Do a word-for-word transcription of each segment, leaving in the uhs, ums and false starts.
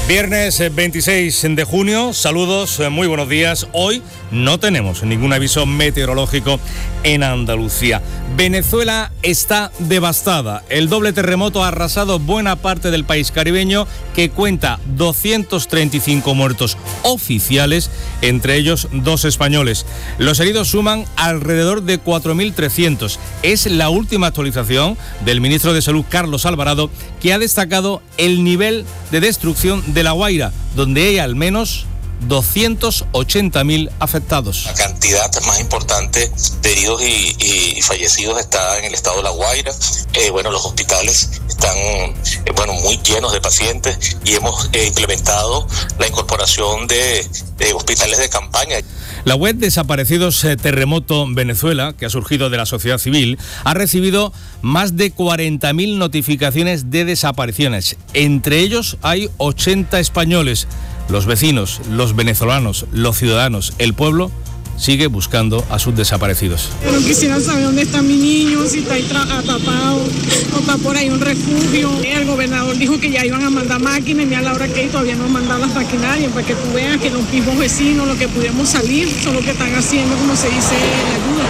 Viernes veintiséis de junio, saludos, muy buenos días. Hoy no tenemos ningún aviso meteorológico en Andalucía. Venezuela está devastada. El doble terremoto ha arrasado buena parte del país caribeño, que cuenta doscientos treinta y cinco muertos oficiales, entre ellos dos españoles. Los heridos suman alrededor de cuatro mil trescientos. Es la última actualización del ministro de Salud, Carlos Alvarado, que ha destacado el nivel de destrucción de La Guaira, donde hay al menos doscientos ochenta mil afectados. La cantidad más importante de heridos y, y, y fallecidos está en el estado de La Guaira. Eh, bueno, los hospitales están eh, bueno, muy llenos de pacientes y hemos eh, implementado la incorporación de, de hospitales de campaña. La web Desaparecidos Terremoto Venezuela, que ha surgido de la sociedad civil, ha recibido más de cuarenta mil notificaciones de desapariciones. Entre ellos hay ochenta españoles. Los vecinos, los venezolanos, los ciudadanos, el pueblo sigue buscando a sus desaparecidos. Pero quisiera saber dónde está mi niño, si está ahí atrapado o está por ahí un refugio. El gobernador dijo que ya iban a mandar máquinas, y a la hora que hay todavía no han mandado las maquinarias, para que tú veas que los mismos vecinos, lo que pudimos salir, son lo que están haciendo, como se dice, ayuda.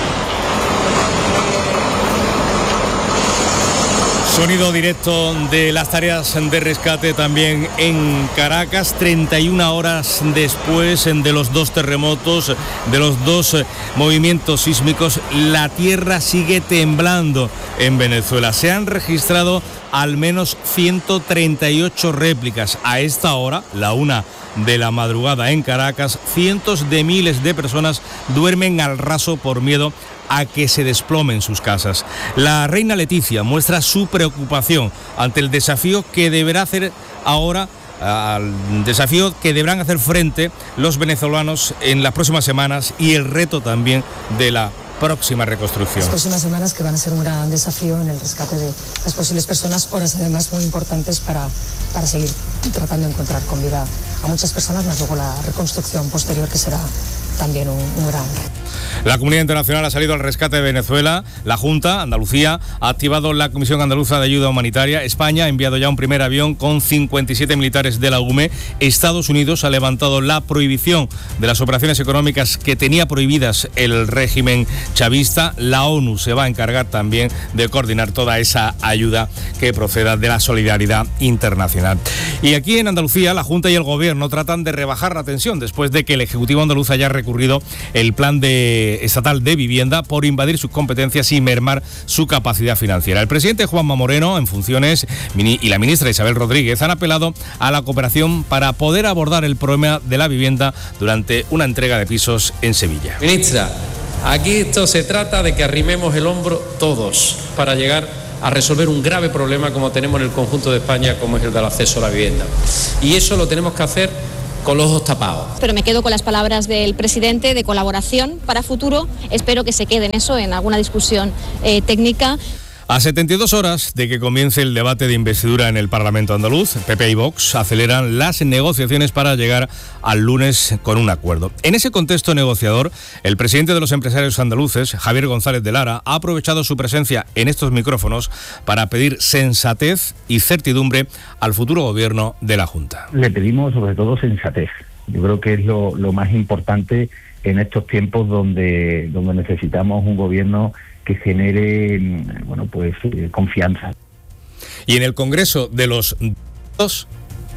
Sonido directo de las tareas de rescate también en Caracas, treinta y una horas después de los dos terremotos, de los dos movimientos sísmicos. La tierra sigue temblando en Venezuela. Se han registrado al menos ciento treinta y ocho réplicas. A esta hora, la una de la madrugada en Caracas, cientos de miles de personas duermen al raso por miedo a que se desplomen sus casas. La reina Leticia muestra su preocupación ante el desafío que deberá hacer ahora, al desafío que deberán hacer frente los venezolanos en las próximas semanas, y el reto también de la próxima reconstrucción. Las próximas semanas que van a ser un gran desafío en el rescate de las posibles personas, horas además muy importantes para, para seguir tratando de encontrar con vida a muchas personas, más luego la reconstrucción posterior, que será también un, un gran reto. La comunidad internacional ha salido al rescate de Venezuela. La Junta, Andalucía, ha activado la Comisión Andaluza de Ayuda Humanitaria. España ha enviado ya un primer avión con cincuenta y siete militares de la U M E. Estados Unidos ha levantado la prohibición de las operaciones económicas que tenía prohibidas el régimen chavista. La ONU se va a encargar también de coordinar toda esa ayuda que proceda de la solidaridad internacional. Y aquí en Andalucía, la Junta y el Gobierno tratan de rebajar la tensión después de que el Ejecutivo andaluz haya recurrido el plan de estatal de vivienda por invadir sus competencias y mermar su capacidad financiera. El presidente Juanma Moreno, en funciones, y la ministra Isabel Rodríguez han apelado a la cooperación para poder abordar el problema de la vivienda durante una entrega de pisos en Sevilla. Ministra, aquí esto se trata de que arrimemos el hombro todos para llegar a resolver un grave problema como tenemos en el conjunto de España, como es el del acceso a la vivienda. Y eso lo tenemos que hacer con los ojos tapados. Pero me quedo con las palabras del presidente de colaboración para futuro. Espero que se quede en eso, en alguna discusión eh, técnica. A setenta y dos horas de que comience el debate de investidura en el Parlamento andaluz, P P y Vox aceleran las negociaciones para llegar al lunes con un acuerdo. En ese contexto negociador, el presidente de los empresarios andaluces, Javier González de Lara, ha aprovechado su presencia en estos micrófonos para pedir sensatez y certidumbre al futuro gobierno de la Junta. Le pedimos sobre todo sensatez. Yo creo que es lo, lo más importante en estos tiempos donde, donde necesitamos un gobierno que genere, bueno, pues eh, confianza. Y en el Congreso de los dos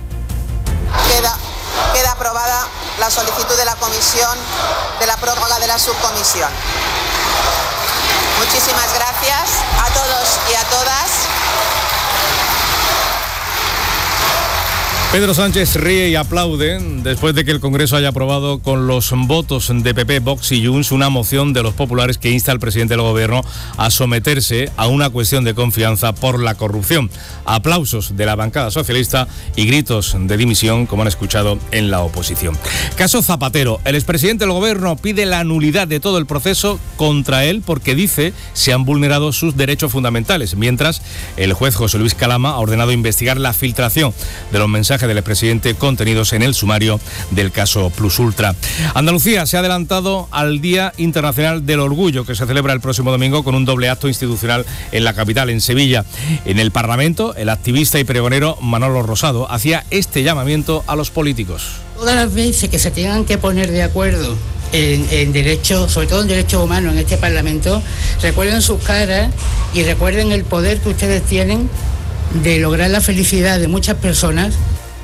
queda, queda aprobada la solicitud de la Comisión de la prórroga de la subcomisión. Muchísimas gracias a todos y a todas. Pedro Sánchez ríe y aplaude después de que el Congreso haya aprobado con los votos de P P, Vox y Junts una moción de los populares que insta al presidente del Gobierno a someterse a una cuestión de confianza por la corrupción. Aplausos de la bancada socialista y gritos de dimisión, como han escuchado en la oposición. Caso Zapatero. El expresidente del Gobierno pide la nulidad de todo el proceso contra él porque dice se han vulnerado sus derechos fundamentales, mientras el juez José Luis Calama ha ordenado investigar la filtración de los mensajes mensaje del expresidente contenidos en el sumario del caso Plus Ultra. Andalucía se ha adelantado al Día Internacional del Orgullo, que se celebra el próximo domingo con un doble acto institucional en la capital, en Sevilla. En el Parlamento, el activista y pregonero Manolo Rosado hacía este llamamiento a los políticos. Todas las veces que se tengan que poner de acuerdo en, en derechos, sobre todo en derechos humanos en este Parlamento, recuerden sus caras y recuerden el poder que ustedes tienen de lograr la felicidad de muchas personas.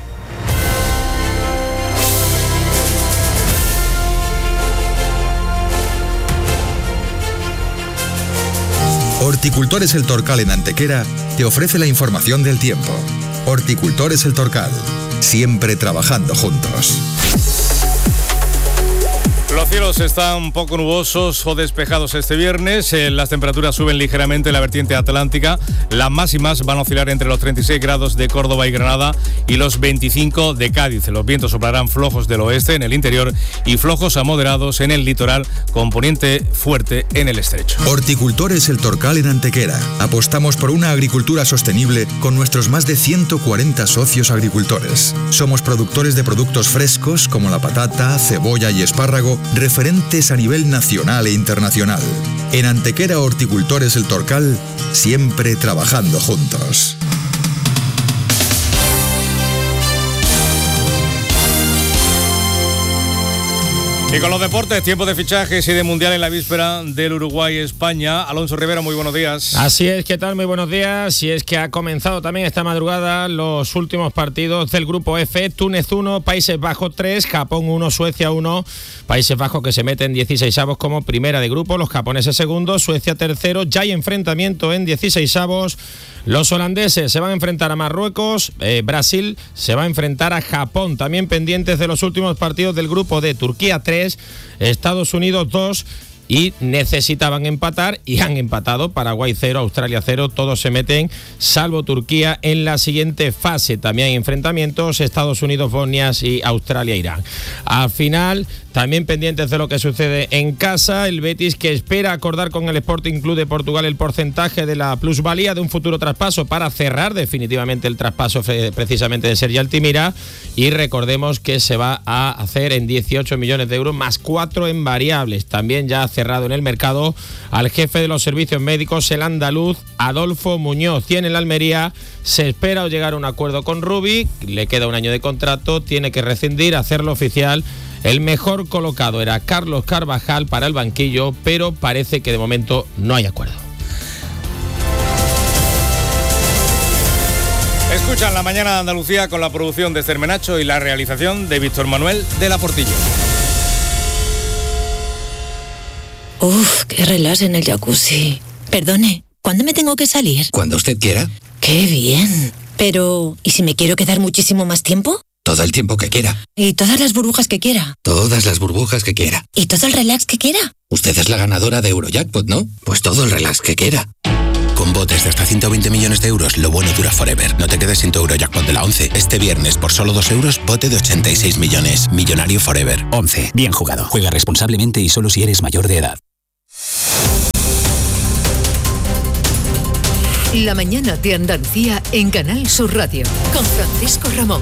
Horticultores El Torcal en Antequera te ofrece la información del tiempo. Horticultores El Torcal, siempre trabajando juntos. Los cielos están poco nubosos o despejados este viernes. Eh, las temperaturas suben ligeramente en la vertiente atlántica. Las máximas van a oscilar entre los treinta y seis grados de Córdoba y Granada y los veinticinco de Cádiz. Los vientos soplarán flojos del oeste en el interior y flojos a moderados en el litoral, con poniente fuerte en el estrecho. Horticultores El Torcal en Antequera. Apostamos por una agricultura sostenible con nuestros más de ciento cuarenta socios agricultores. Somos productores de productos frescos como la patata, cebolla y espárrago, referentes a nivel nacional e internacional. En Antequera Horticultores El Torcal, siempre trabajando juntos. Y con los deportes, tiempo de fichajes y de mundial en la víspera del Uruguay-España. Alonso Rivera, muy buenos días. Así es, ¿qué tal? Muy buenos días. Y es que ha comenzado también esta madrugada los últimos partidos del grupo F. Túnez uno, Países Bajos tres, Japón uno, Suecia uno. Países Bajos que se meten dieciseisavos como primera de grupo, los japoneses segundos, Suecia tercero. Ya hay enfrentamiento en dieciseisavos. Los holandeses se van a enfrentar a Marruecos, eh, Brasil se va a enfrentar a Japón. También pendientes de los últimos partidos del grupo D. Turquía tres, Estados Unidos dos. Y necesitaban empatar y han empatado. Paraguay cero, Australia cero, todos se meten salvo Turquía en la siguiente fase. También hay enfrentamientos, Estados Unidos, Bosnia y Australia, Irán. Al final, también pendientes de lo que sucede en casa, el Betis que espera acordar con el Sporting Club de Portugal el porcentaje de la plusvalía de un futuro traspaso para cerrar definitivamente el traspaso precisamente de Sergi Altimira, y recordemos que se va a hacer en dieciocho millones de euros más cuatro en variables. También ya cerrado en el mercado al jefe de los servicios médicos, el andaluz Adolfo Muñoz. Y en el Almería se espera llegar a un acuerdo con Rubi, le queda un año de contrato, tiene que rescindir, hacerlo oficial. El mejor colocado era Carlos Carvajal para el banquillo, pero parece que de momento no hay acuerdo. Escuchan La Mañana de Andalucía con la producción de Esther Menacho y la realización de Víctor Manuel de la Portilla. Uf, qué relax en el jacuzzi. Perdone, ¿cuándo me tengo que salir? Cuando usted quiera. ¡Qué bien! Pero, ¿y si me quiero quedar muchísimo más tiempo? Todo el tiempo que quiera. ¿Y todas las burbujas que quiera? Todas las burbujas que quiera. ¿Y todo el relax que quiera? Usted es la ganadora de Eurojackpot, ¿no? Pues todo el relax que quiera. Con botes de hasta ciento veinte millones de euros, lo bueno dura forever. No te quedes sin tu Eurojackpot de la once. Este viernes, por solo dos euros, bote de ochenta y seis millones. Millonario forever. once. Bien jugado. Juega responsablemente y solo si eres mayor de edad. La Mañana de Andalucía en Canal Sur Radio, con Francisco Ramón.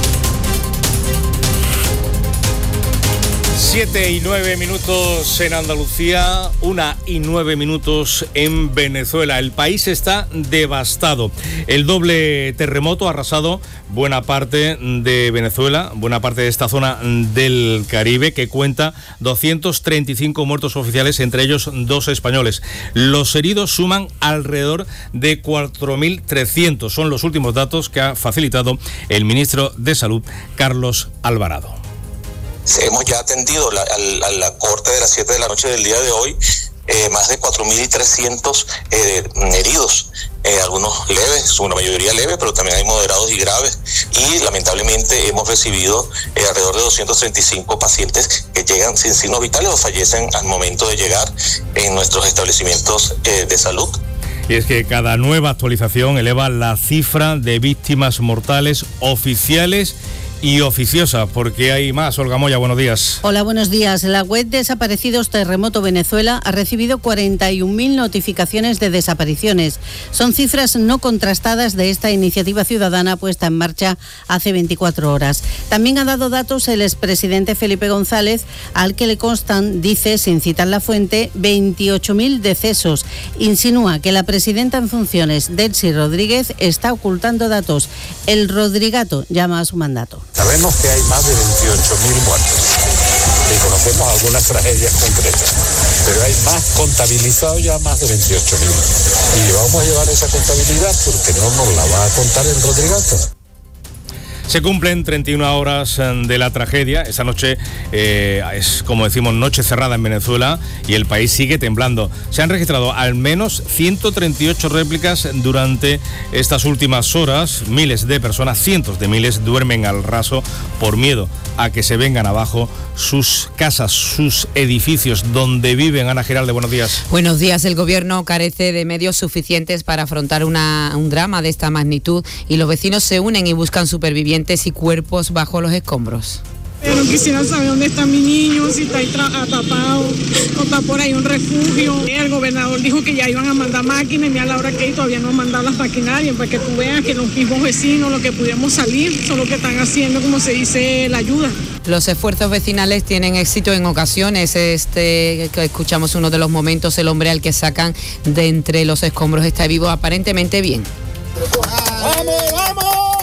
Siete y nueve minutos en Andalucía, una y nueve minutos en Venezuela. El país está devastado. El doble terremoto ha arrasado buena parte de Venezuela, buena parte de esta zona del Caribe, que cuenta doscientos treinta y cinco muertos oficiales, entre ellos dos españoles. Los heridos suman alrededor de cuatro mil trescientos. Son los últimos datos que ha facilitado el ministro de Salud, Carlos Alvarado. Hemos ya atendido la, a, a la corte de las siete de la noche del día de hoy, eh, más de cuatro mil trescientos eh, heridos, eh, algunos leves, una mayoría leve, pero también hay moderados y graves, y lamentablemente hemos recibido eh, alrededor de doscientos treinta y cinco pacientes que llegan sin signos vitales o fallecen al momento de llegar en nuestros establecimientos eh, de salud. Y es que cada nueva actualización eleva la cifra de víctimas mortales oficiales y oficiosa, porque hay más. Olga Moya, buenos días. Hola, buenos días. La web Desaparecidos Terremoto Venezuela ha recibido cuarenta y un mil notificaciones de desapariciones. Son cifras no contrastadas de esta iniciativa ciudadana puesta en marcha hace veinticuatro horas. También ha dado datos el expresidente Felipe González, al que le constan, dice, sin citar la fuente, veintiocho mil decesos. Insinúa que la presidenta en funciones, Delcy Rodríguez, está ocultando datos. El Rodrigato llama a su mandato. Sabemos que hay más de veintiocho mil muertos y conocemos algunas tragedias concretas, pero hay más contabilizados, ya más de veintiocho mil. Y vamos a llevar esa contabilidad porque no nos la va a contar el Rodrigato. Se cumplen treinta y una horas de la tragedia. Esta noche eh, es, como decimos, noche cerrada en Venezuela y el país sigue temblando. Se han registrado al menos ciento treinta y ocho réplicas durante estas últimas horas. Miles de personas, cientos de miles, duermen al raso por miedo a que se vengan abajo sus casas, sus edificios donde viven. Ana Giralde, buenos días. Buenos días. El gobierno carece de medios suficientes para afrontar una, un drama de esta magnitud y los vecinos se unen y buscan supervivientes y cuerpos bajo los escombros. Pero quisiera saber dónde está mi niño, si está ahí atrapado o está por ahí un refugio. El gobernador dijo que ya iban a mandar máquinas y mira la hora que hay, todavía no han mandado las maquinarias para que tú veas que los mismos vecinos, lo que pudiéramos salir, son lo que están haciendo, como se dice, la ayuda. Los esfuerzos vecinales tienen éxito en ocasiones. Este que escuchamos uno de los momentos, el hombre al que sacan de entre los escombros está vivo aparentemente bien. ¡Vamos, vamos!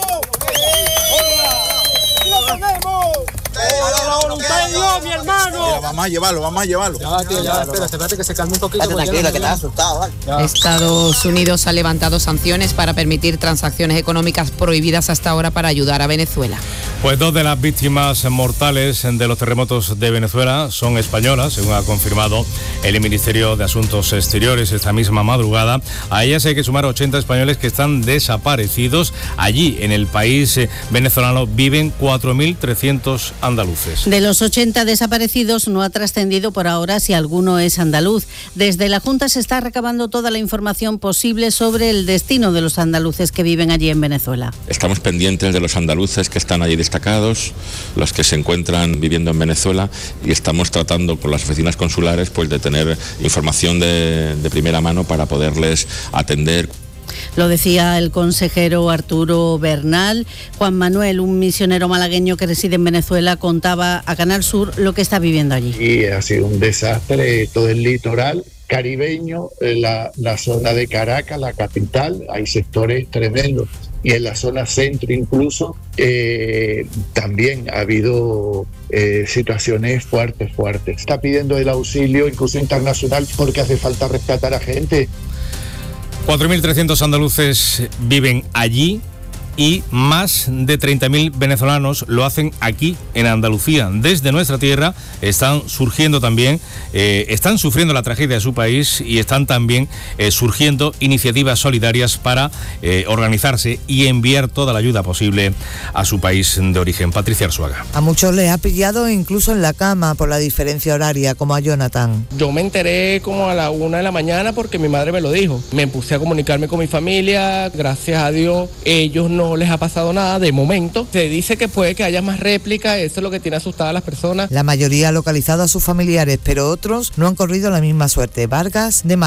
Mi hermano. Mira, vamos a llevarlo, vamos a llevarlo. Ya, tío, ya, espera, espérate que se calme un poquito. Tranquilo, que estás asustado, ¿vale? Estados Unidos ha levantado sanciones para permitir transacciones económicas prohibidas hasta ahora para ayudar a Venezuela. Pues dos de las víctimas mortales de los terremotos de Venezuela son españolas, según ha confirmado el Ministerio de Asuntos Exteriores esta misma madrugada. A ellas hay que sumar ochenta españoles que están desaparecidos. Allí, en el país venezolano, viven cuatro mil trescientos andaluces. De los ochenta desaparecidos no ha trascendido por ahora si alguno es andaluz. Desde la Junta se está recabando toda la información posible sobre el destino de los andaluces que viven allí en Venezuela. Estamos pendientes de los andaluces que están allí destacados, los que se encuentran viviendo en Venezuela, y estamos tratando con las oficinas consulares pues de tener información de, de primera mano para poderles atender. Lo decía el consejero Arturo Bernal. Juan Manuel, un misionero malagueño que reside en Venezuela, contaba a Canal Sur lo que está viviendo allí. Y ha sido un desastre todo el litoral caribeño, la, la zona de Caracas, la capital, hay sectores tremendos. Y en la zona centro incluso eh, también ha habido eh, situaciones fuertes, fuertes. Está pidiendo el auxilio incluso internacional porque hace falta rescatar a gente. cuatro mil trescientos andaluces viven allí y más de treinta mil venezolanos lo hacen aquí en Andalucía. Desde nuestra tierra están surgiendo también, eh, están sufriendo la tragedia de su país y están también eh, surgiendo iniciativas solidarias para eh, organizarse y enviar toda la ayuda posible a su país de origen. Patricia Arzuaga. A muchos les ha pillado incluso en la cama por la diferencia horaria, como a Jonathan. Yo me enteré como a la una de la mañana porque mi madre me lo dijo. Me puse a comunicarme con mi familia, gracias a Dios ellos no No les ha pasado nada de momento. Se dice que puede que haya más réplicas, eso es lo que tiene asustadas a las personas. La mayoría ha localizado a sus familiares, pero otros no han corrido la misma suerte. Vargas de